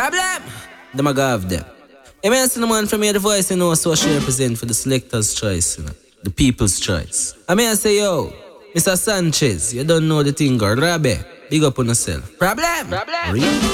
Problem! Them a go have them. I mean, the man from here, the voice, you know, so she represent for the selector's choice, you know, the people's choice. I mean, I say, yo, Mr. Sanchez, you don't know the thing, girl. Rabe, big up on yourself. Problem! Problem!